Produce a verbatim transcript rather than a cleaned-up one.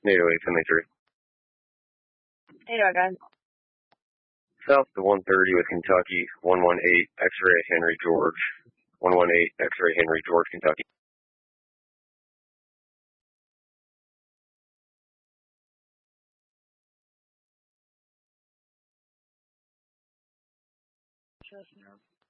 eight oh eight, seventy-three. eight oh guys. South to one thirty with Kentucky, one one eight, X-ray Henry George. one one eight, X-ray Henry George, Kentucky. Just now.